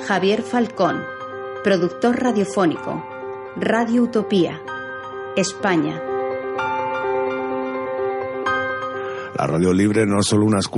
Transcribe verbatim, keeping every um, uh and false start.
Javier Falcón, productor radiofónico, Radio Utopía, España. La radio libre no es solo una escuela.